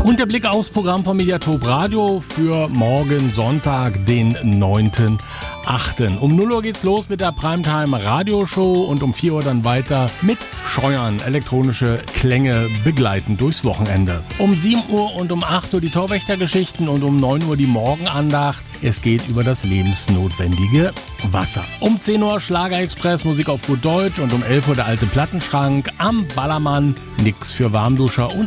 Und der Blick aufs Programm von Mediatop Radio für morgen Sonntag, den 9.8. Um 0 Uhr geht's los mit der Primetime Radioshow und um 4 Uhr dann weiter mit Scheuern, elektronische Klänge begleitend durchs Wochenende. Um 7 Uhr und um 8 Uhr die Torwächtergeschichten und um 9 Uhr die Morgenandacht. Es geht über das lebensnotwendige Wasser. Um 10 Uhr Schlagerexpress, Musik auf gut Deutsch und um 11 Uhr der alte Plattenschrank am Ballermann. Nix für Warmduscher und